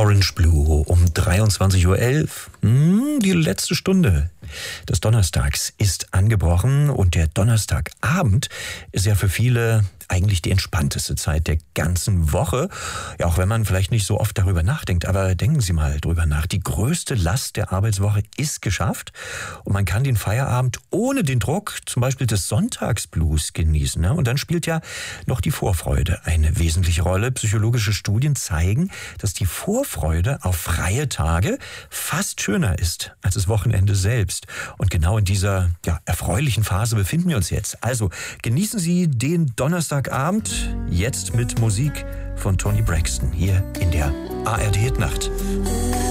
Orange Blue um 23.11 Uhr. Die letzte Stunde des Donnerstags ist angebrochen und der Donnerstagabend ist ja für viele eigentlich die entspannteste Zeit der ganzen Woche. Ja, auch wenn man vielleicht nicht so oft darüber nachdenkt, aber denken Sie mal drüber nach. Die größte Last der Arbeitswoche ist geschafft und man kann den Feierabend ohne den Druck zum Beispiel des Sonntagsblues genießen. Ne? Und dann spielt ja noch die Vorfreude eine wesentliche Rolle. Psychologische Studien zeigen, dass die Vorfreude auf freie Tage fast schöner ist als das Wochenende selbst. Und genau in dieser erfreulichen Phase befinden wir uns jetzt. Also genießen Sie den Donnerstagabend jetzt mit Musik von Toni Braxton hier in der ARD Hit Nacht.